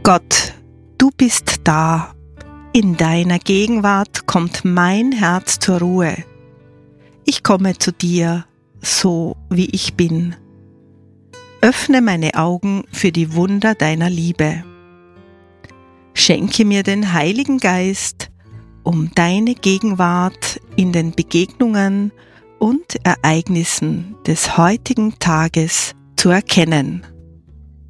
Gott, du bist da. In deiner Gegenwart kommt mein Herz zur Ruhe. Ich komme zu dir, so wie ich bin. Öffne meine Augen für die Wunder deiner Liebe. Schenke mir den Heiligen Geist, um deine Gegenwart in den Begegnungen und Ereignissen des heutigen Tages zu erkennen.